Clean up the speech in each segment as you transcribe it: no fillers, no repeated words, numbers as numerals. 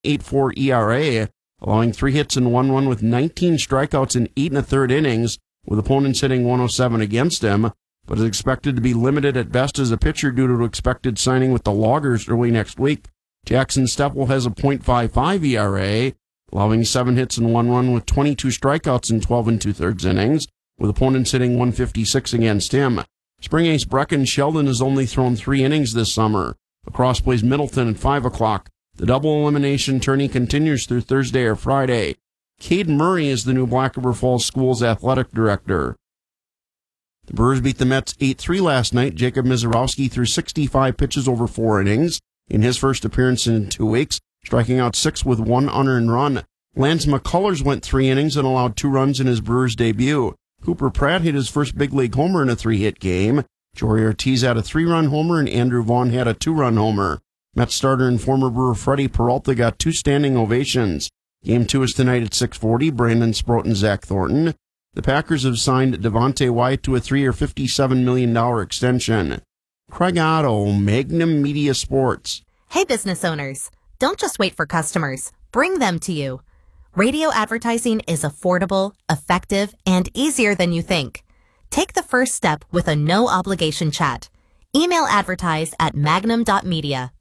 .84 ERA, allowing 3 hits and 1 run with 19 strikeouts in 8 1/3 innings, with opponents hitting 107 against him, but is expected to be limited at best as a pitcher due to expected signing with the Loggers early next week. Jackson Steffel has a .55 ERA, allowing 7 hits and 1 run with 22 strikeouts in 12 2/3 innings, with opponents hitting 156 against him. Spring ace Brecken Sheldon has only thrown 3 innings this summer. Lacrosse plays Middleton at 5 o'clock. The double elimination tourney continues through Thursday or Friday. Cade Murray is the new Black River Falls School's athletic director. The Brewers beat the Mets 8-3 last night. Jacob Misiorowski threw 65 pitches over 4 innings in his first appearance in 2 weeks, striking out 6 with 1 unearned run. Lance McCullers went 3 innings and allowed 2 runs in his Brewers debut. Cooper Pratt hit his first big league homer in a 3-hit game. Jory Ortiz had a 3-run homer and Andrew Vaughn had a 2-run homer. Mets starter and former Brewer Freddie Peralta got 2 standing ovations. Game 2 is tonight at 6:40. Brandon Sproat and Zach Thornton. The Packers have signed Devontae Wyatt to a 3-year, $57 million extension. Craig Otto, Magnum Media Sports. Hey, business owners. Don't just wait for customers. Bring them to you. Radio advertising is affordable, effective, and easier than you think. Take the first step with a no-obligation chat. Email advertise at magnum.media.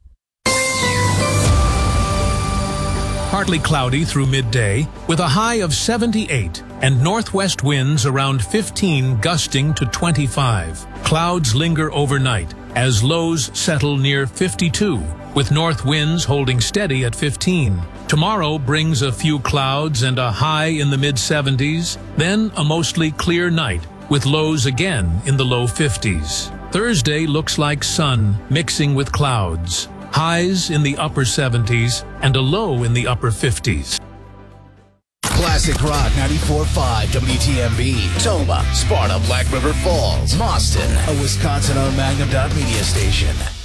Partly cloudy through midday with a high of 78 and northwest winds around 15 gusting to 25. Clouds linger overnight as lows settle near 52 with north winds holding steady at 15. Tomorrow brings a few clouds and a high in the mid-70s, then a mostly clear night with lows again in the low 50s. Thursday looks like sun mixing with clouds. Highs in the upper 70s and a low in the upper 50s. Classic Rock 94.5 WTMB. Toma, Sparta, Black River Falls, Boston. A Wisconsin-owned Magnum.media station.